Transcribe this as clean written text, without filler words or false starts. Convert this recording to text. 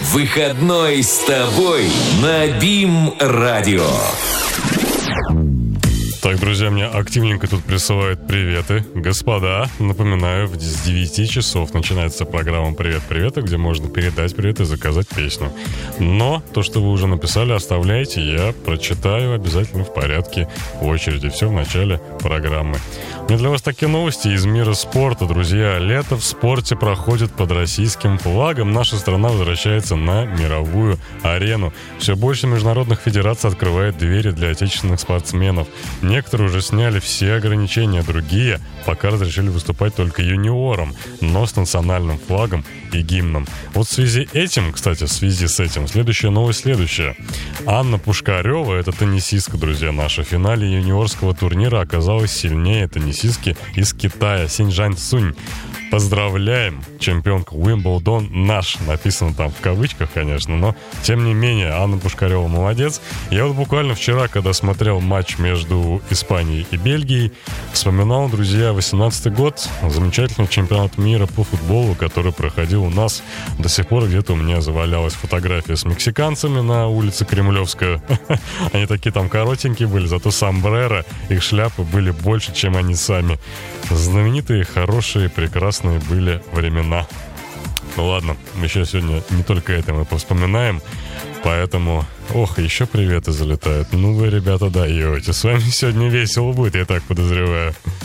Выходной с тобой на БИМ-радио. Так, друзья, мне активненько тут присылают приветы. Господа, напоминаю, с 9 часов начинается программа «Привет-приветы», где можно передать привет и заказать песню. Но то, что вы уже написали, оставляйте, я прочитаю обязательно в порядке очереди. Все в начале программы. У меня для вас такие новости из мира спорта, друзья. Лето в спорте проходит под российским флагом. Наша страна возвращается на мировую арену. Все больше международных федераций открывает двери для отечественных спортсменов. Некоторые уже сняли все ограничения, другие пока разрешили выступать только юниорам, но с национальным флагом и гимном. Вот в связи с этим, следующая новость следующая. Анна Пушкарева, это теннисистка, друзья наши, в финале юниорского турнира оказалась сильнее теннисистки из Китая Синьчжань Сунь. Поздравляем, чемпионка Уимблдон наш. Написано там в кавычках, конечно, но тем не менее Анна Пушкарева молодец. Я вот буквально вчера, когда смотрел матч между Испанией и Бельгией, вспоминал, друзья, 18-й год, замечательный чемпионат мира по футболу, который проходил у нас. До сих пор где-то у меня завалялась фотография с мексиканцами на улице Кремлевская. Они такие там коротенькие были, зато сомбреро, их шляпы были больше, чем они сами. Знаменитые, хорошие, прекрасные были времена. Ну ладно, еще сегодня не только это мы повспоминаем, поэтому, еще приветы залетают. Ну вы, ребята, даете. С вами сегодня весело будет, я так подозреваю.